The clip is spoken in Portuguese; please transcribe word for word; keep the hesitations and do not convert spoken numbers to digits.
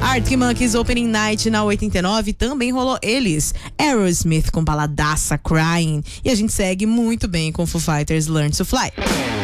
Arctic Monkeys Opening Night na oitenta e nove também rolou eles. Aerosmith com baladaça Crying. E a gente segue muito bem com Foo Fighters Learn to Fly.